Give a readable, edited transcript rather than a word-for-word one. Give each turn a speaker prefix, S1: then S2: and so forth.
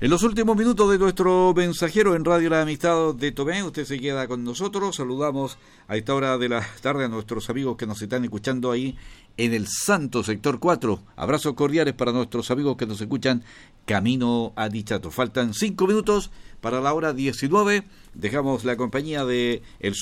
S1: En los últimos minutos de nuestro mensajero en Radio La Amistad de Tomé, usted se queda con nosotros. Saludamos a esta hora de la tarde a nuestros amigos que nos están escuchando ahí en el Santo Sector 4. Abrazos cordiales para nuestros amigos que nos escuchan camino a Dichato. Faltan 5 minutos para la hora 19. Dejamos la compañía de el